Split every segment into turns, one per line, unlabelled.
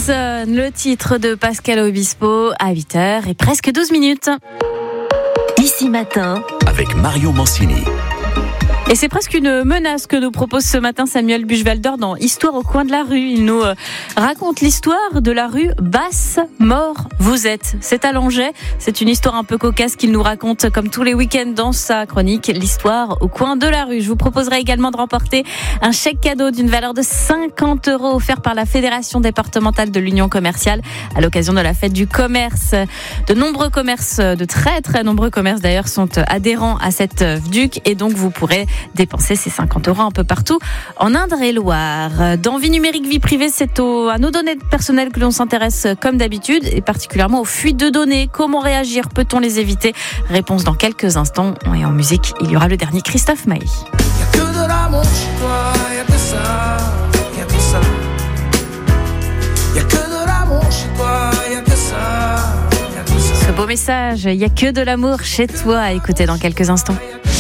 Personne, le titre de Pascal Obispo à 8h et presque 12 minutes.
Ici Matin,
avec Mario Mancini.
Et c'est presque une menace que nous propose ce matin Samuel Buchwalder dans Histoire au coin de la rue. Il nous raconte l'histoire de la rue Basse-Mort-Vous-Êtes. C'est à Langeais. C'est une histoire un peu cocasse qu'il nous raconte comme tous les week-ends dans sa chronique L'histoire au coin de la rue. Je vous proposerai également de remporter un chèque cadeau d'une valeur de 50 € offert par la Fédération départementale de l'Union commerciale à l'occasion de la fête du commerce. De nombreux commerces, de très très nombreux commerces d'ailleurs, sont adhérents à cette FDUC et donc vous pourrez dépenser ces 50 € un peu partout en Indre-et-Loire. Dans Vie numérique, vie privée, c'est à nos données personnelles que l'on s'intéresse comme d'habitude et particulièrement aux fuites de données. Comment réagir? Peut-on les éviter? Réponse dans quelques instants. Et en musique, il y aura le dernier Christophe Maé.
Y'a que de l'amour chez toi, y'a que ça, y'a que ça. Y'a que de l'amour chez toi, y'a que ça, y'a que ça.
Ce beau message, il y a que de l'amour chez toi, à écouter dans quelques instants.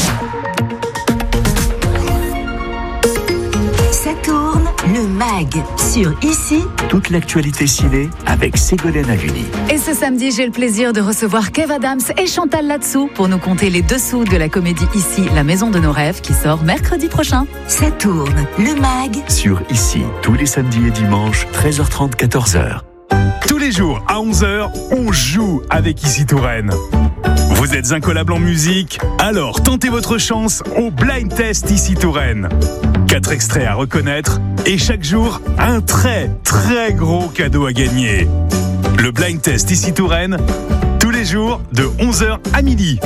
ça tourne, le MAG sur Ici.
Toute l'actualité ciné avec Ségolène Haluni.
Et ce samedi, j'ai le plaisir de recevoir Kev Adams et Chantal Latsou pour nous conter les dessous de la comédie Ici, la maison de nos rêves, qui sort mercredi prochain.
Ça tourne, le MAG
Sur Ici, tous les samedis et dimanches, 13h30, 14h.
Tous les jours à 11h, on joue avec Ici Touraine. Vous êtes incollable en musique? Alors tentez votre chance au Blind Test Ici Touraine. 4 extraits à reconnaître et chaque jour, un très très gros cadeau à gagner. Le Blind Test Ici Touraine, tous les jours de 11h à midi.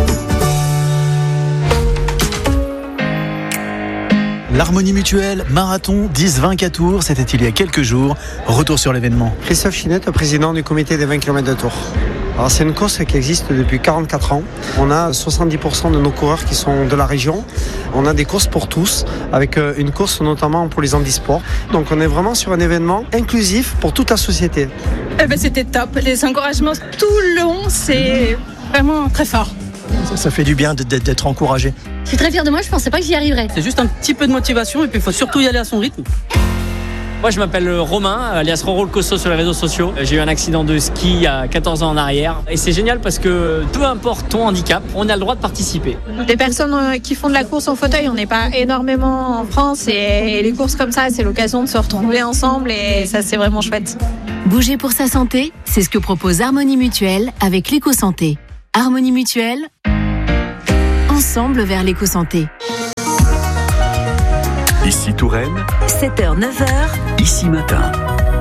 L'Harmonie Mutuelle, marathon, 10-20 tours, c'était il y a quelques jours. Retour sur l'événement.
Christophe Chinette, président du comité des 20 km de Tours. Alors c'est une course qui existe depuis 44 ans. On a 70% de nos coureurs qui sont de la région. On a des courses pour tous, avec une course notamment pour les handisports. Donc on est vraiment sur un événement inclusif pour toute la société.
C'était top. Les encouragements tout le long, c'est vraiment très fort.
Ça fait du bien d'être encouragé.
Je suis très fière de moi, je pensais pas que j'y arriverais.
C'est juste un petit peu de motivation et puis il faut surtout y aller à son rythme.
Moi je m'appelle Romain, alias Roro le Costaud sur les réseaux sociaux. J'ai eu un accident de ski il y a 14 ans en arrière. Et c'est génial parce que peu importe ton handicap, on a le droit de participer.
Les personnes qui font de la course en fauteuil, on n'est pas énormément en France. Et les courses comme ça, c'est l'occasion de se retrouver ensemble et ça c'est vraiment chouette.
Bouger pour sa santé, c'est ce que propose Harmonie Mutuelle avec l'éco-santé. Harmonie Mutuelle, ensemble vers l'éco-santé.
Ici Touraine,
7h, 9h,
Ici Matin.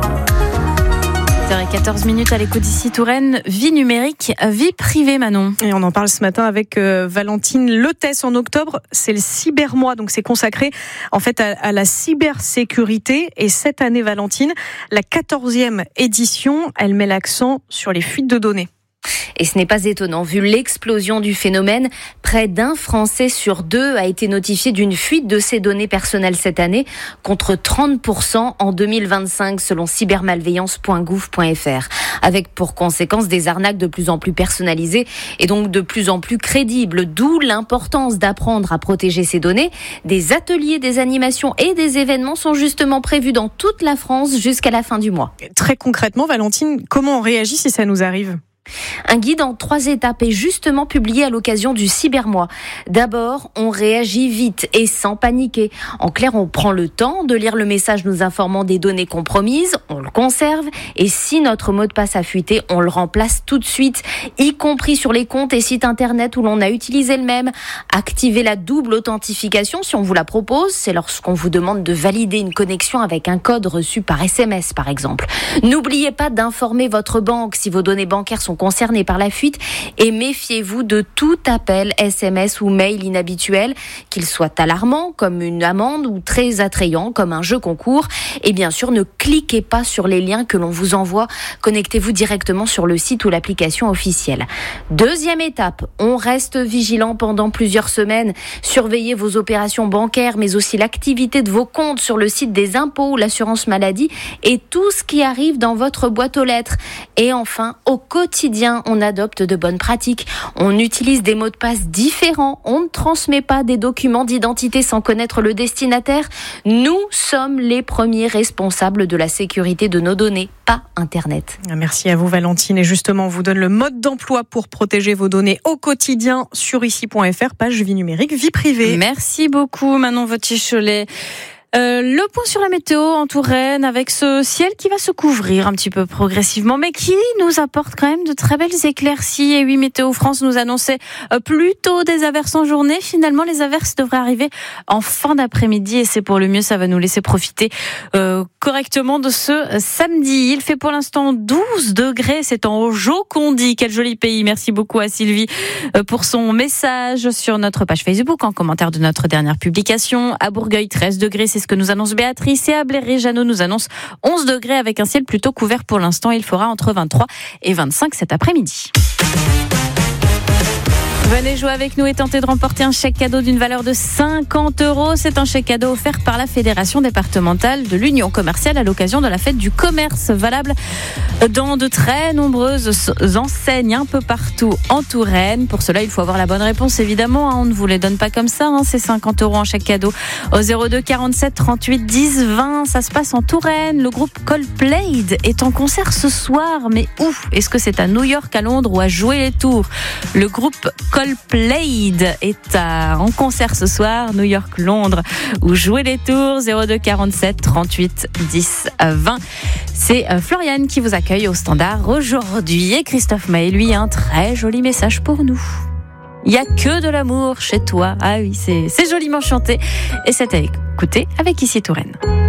7h14 à l'écoute d'Ici Touraine. Vie numérique, vie privée, Manon.
Et on en parle ce matin avec Valentine Lotès. En octobre, c'est le cybermois, donc c'est consacré en fait à la cybersécurité. Et cette année, Valentine, la 14e édition, elle met l'accent sur les fuites de données.
Et ce n'est pas étonnant, vu l'explosion du phénomène, près d'un Français sur 2 a été notifié d'une fuite de ses données personnelles cette année, contre 30% en 2025 selon cybermalveillance.gouv.fr, avec pour conséquence des arnaques de plus en plus personnalisées et donc de plus en plus crédibles, d'où l'importance d'apprendre à protéger ces données. Des ateliers, des animations et des événements sont justement prévus dans toute la France jusqu'à la fin du mois.
Très concrètement, Valentine, comment on réagit si ça nous arrive ?
Un guide en 3 étapes est justement publié à l'occasion du Cybermois. D'abord, on réagit vite et sans paniquer. En clair, on prend le temps de lire le message nous informant des données compromises, on le conserve et si notre mot de passe a fuité, on le remplace tout de suite, y compris sur les comptes et sites internet où l'on a utilisé le même. Activez la double authentification si on vous la propose, c'est lorsqu'on vous demande de valider une connexion avec un code reçu par SMS par exemple. N'oubliez pas d'informer votre banque si vos données bancaires sont concernés par la fuite et méfiez-vous de tout appel SMS ou mail inhabituel, qu'il soit alarmant comme une amende ou très attrayant comme un jeu concours. Et bien sûr, ne cliquez pas sur les liens que l'on vous envoie. Connectez-vous directement sur le site ou l'application officielle. Deuxième étape, on reste vigilant pendant plusieurs semaines. Surveillez vos opérations bancaires, mais aussi l'activité de vos comptes sur le site des impôts ou l'assurance maladie et tout ce qui arrive dans votre boîte aux lettres. Et enfin, au quotidien, quotidien, on adopte de bonnes pratiques. On utilise des mots de passe différents. On ne transmet pas des documents d'identité sans connaître le destinataire. Nous sommes les premiers responsables de la sécurité de nos données, pas Internet.
Merci à vous Valentine. Et justement, on vous donne le mode d'emploi pour protéger vos données au quotidien sur ici.fr, page vie numérique, vie privée.
Merci beaucoup Manon Vautier-Cholet. Le point sur la météo en Touraine avec ce ciel qui va se couvrir un petit peu progressivement mais qui nous apporte quand même de très belles éclaircies. Et oui, Météo France nous annonçait plutôt des averses en journée. Finalement, les averses devraient arriver en fin d'après-midi et c'est pour le mieux. Ça va nous laisser profiter correctement de ce samedi. Il fait pour l'instant 12 degrés. C'est en Jocondy. Quel joli pays. Merci beaucoup à Sylvie pour son message sur notre page Facebook en commentaire de notre dernière publication. À Bourgueil, 13 degrés. C'est ce que nous annonce Béatrice. Et à Bléré-Jeannot nous annonce 11 degrés avec un ciel plutôt couvert pour l'instant. Il fera entre 23 et 25 cet après-midi. Venez jouer avec nous et tenter de remporter un chèque cadeau d'une valeur de 50 €. C'est un chèque cadeau offert par la Fédération départementale de l'Union commerciale à l'occasion de la fête du commerce, valable dans de très nombreuses enseignes un peu partout en Touraine. Pour cela, il faut avoir la bonne réponse, évidemment. On ne vous les donne pas comme ça, ces 50 € en chèque cadeau. Au 02 47 38 10 20, ça se passe en Touraine. Le groupe Coldplay est en concert ce soir. Mais où ? Est-ce que c'est à New York, à Londres ou à Jouer-les-Tours ? Le groupe Coldplay est en concert ce soir, New York, Londres ou Jouer-les-Tours. 02 47 38 10 20. C'est Floriane qui vous accueille au standard aujourd'hui. Et Christophe Maé, lui, a un très joli message pour nous. Il n'y a que de l'amour chez toi. Ah oui, c'est joliment chanté. Et c'est à écouter avec Ici Touraine.